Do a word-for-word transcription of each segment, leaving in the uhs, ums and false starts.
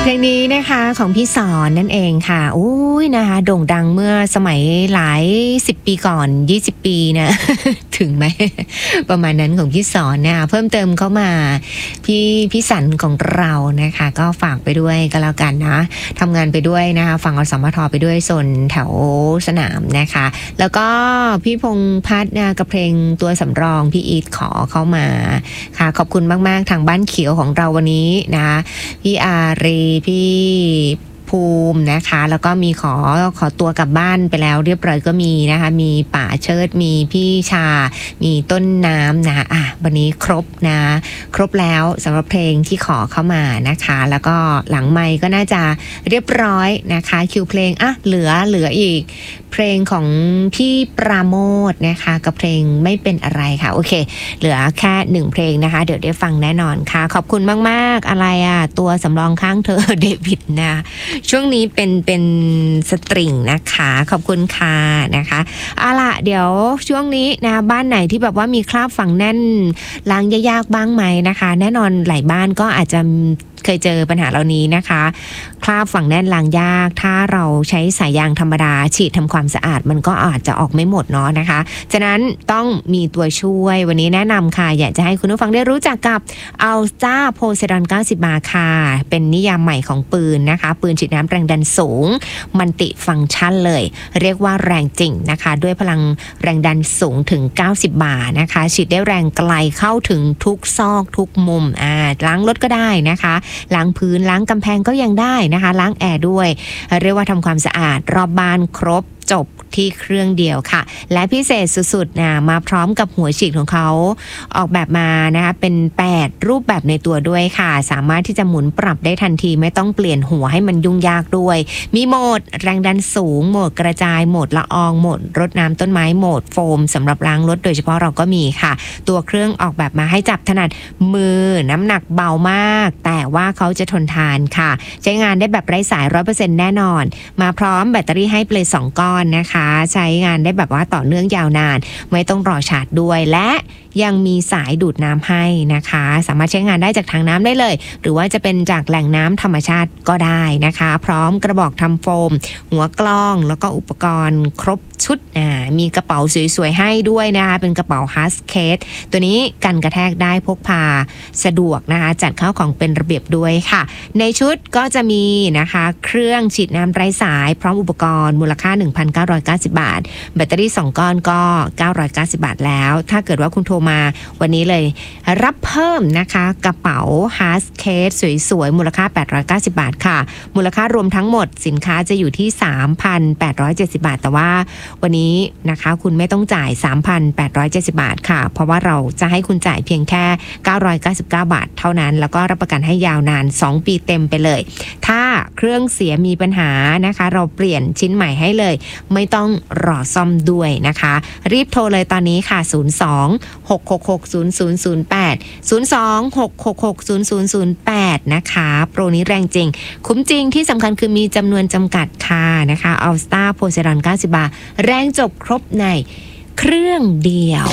เพลงนี้นะคะของพี่สอนนั่นเองค่ะอุ้ยนะคะโด่งดังเมื่อสมัยหลายสิบปีก่อนยี่สิบปีนะ ถึงไหม ประมาณนั้นของพี่สอนเนี่ยเพิ่มเติมเข้ามาพี่พี่สันของเรานะคะก็ฝากไปด้วยก็แล้วกันนะทำงานไปด้วยนะคะฟังอสมทไปด้วยโซนแถวสนามนะคะแล้วก็พี่พงษ์พัฒน์นะกับเพลงตัวสำรองพี่อีทขอเข้ามาค่ะขอบคุณมากๆทางบ้านเขียวของเราวันนี้นะคะพี่อารีพี่ภูมินะคะแล้วก็มีขอขอตัวกลับบ้านไปแล้วเรียบร้อยก็มีนะคะมีป่าเชิดมีพี่ชามีต้นน้ำนะอ่ะวันนี้ครบนะครบแล้วสำหรับเพลงที่ขอเข้ามานะคะแล้วก็หลังไมค์ก็น่าจะเรียบร้อยนะคะคิวเพลงอ่ะเหลือเหลืออีกเพลงของพี่ปราโมทนะคะกับเพลงไม่เป็นอะไรค่ะโอเคเหลือแค่หนึ่งเพลงนะคะเดี๋ยวได้ฟังแน่นอนค่ะขอบคุณมากๆอะไรอ่ะตัวสำรองข้างเธอ เดวิดนะช่วงนี้เป็นเป็นสตริงนะคะขอบคุณค่ะนะคะเอาล่ะเดี๋ยวช่วงนี้นะบ้านไหนที่แบบว่ามีคราบฝังแน่นล้างยากๆบ้างไหมนะคะแน่นอนหลายบ้านก็อาจจะเคยเจอปัญหาเหล่านี้นะคะคราบฝังแน่นล้างยากถ้าเราใช้สายยางธรรมดาฉีดทำความสะอาดมันก็อาจจะออกไม่หมดเนาะนะคะฉะนั้นต้องมีตัวช่วยวันนี้แนะนำค่ะอยากจะให้คุณผู้ฟังได้รู้จักกับ Alta Poseidon เก้าสิบ บาร์ค่ะเป็นนิยามใหม่ของปืนนะคะปืนฉีดน้ำแรงดันสูงมัลติฟังก์ชันเลยเรียกว่าแรงจริงนะคะด้วยพลังแรงดันสูงถึงเก้าสิบบาร์นะคะฉีดได้แรงไกลเข้าถึงทุกซอกทุกมุมอ่าล้างรถก็ได้นะคะล้างพื้นล้างกำแพงก็ยังได้นะคะล้างแอร์ด้วยเรียกว่าทำความสะอาดรอบบ้านครบจบที่เครื่องเดียวค่ะและพิเศษสุดๆนะมาพร้อมกับหัวฉีดของเขาออกแบบมานะคะเป็นแปดรูปแบบในตัวด้วยค่ะสามารถที่จะหมุนปรับได้ทันทีไม่ต้องเปลี่ยนหัวให้มันยุ่งยากด้วยมีโหมดแรงดันสูงโหมดกระจายโหมดละอองโหมดรดน้ำต้นไม้โหมดโฟมสำหรับล้างรถโดยเฉพาะเราก็มีค่ะตัวเครื่องออกแบบมาให้จับถนัดมือน้ำหนักเบามากแต่ว่าเขาจะทนทานค่ะใช้งานได้แบบไร้สาย ร้อยเปอร์เซ็นต์ แน่นอนมาพร้อมแบตเตอรี่ให้เปลยสองก้อนนะคะใช้งานได้แบบว่าต่อเนื่องยาวนานไม่ต้องรอชาร์จด้วยและยังมีสายดูดน้ำให้นะคะสามารถใช้งานได้จากถังน้ำได้เลยหรือว่าจะเป็นจากแหล่งน้ำธรรมชาติก็ได้นะคะพร้อมกระบอกทำโฟมหัวกล้องแล้วก็อุปกรณ์ครบชุดอ่ามีกระเป๋าสวยๆให้ด้วยนะคะเป็นกระเป๋าฮาร์สเคสตัวนี้กันกระแทกได้พกพาสะดวกนะคะจัดเข้าของเป็นระเบียบด้วยค่ะในชุดก็จะมีนะคะเครื่องฉีดน้ำไร้สายพร้อมอุปกรณ์มูลค่า หนึ่งพันเก้าร้อยเก้าสิบ บาทแบตเตอรี่สองก้อนก็เก้าร้อยเก้าสิบบาทแล้วถ้าเกิดว่าคุณโทรมาวันนี้เลยรับเพิ่มนะคะกระเป๋าฮาร์สเคสสวยๆมูลค่าแปดร้อยเก้าสิบบาทค่ะมูลค่ารวมทั้งหมดสินค้าจะอยู่ที่ สามพันแปดร้อยเจ็ดสิบ บาทแต่ว่าวันนี้นะคะคุณไม่ต้องจ่าย สามพันแปดร้อยเจ็ดสิบ บาทค่ะเพราะว่าเราจะให้คุณจ่ายเพียงแค่เก้าร้อยเก้าสิบเก้าบาทเท่านั้นแล้วก็รับประกันให้ยาวนานสองปีเต็มไปเลยถ้าเครื่องเสียมีปัญหานะคะเราเปลี่ยนชิ้นใหม่ให้เลยไม่ต้องรอซ่อมด้วยนะคะรีบโทรเลยตอนนี้ค่ะศูนย์ สอง หก หก หก ศูนย์ ศูนย์ ศูนย์ แปด ศูนย์ สอง หก หก หก ศูนย์ ศูนย์ ศูนย์ แปดนะคะโปรนี้แรงจริงคุ้มจริงที่สำคัญคือมีจำนวนจำกัดค่ะนะคะ Alta Poseidon เก้าสิบ บาทแรงจบครบในเครื่องเดียว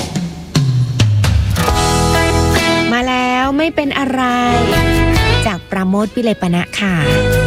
มาแล้วไม่เป็นอะไรจากปราโมทย์ วิเลปนะค่ะ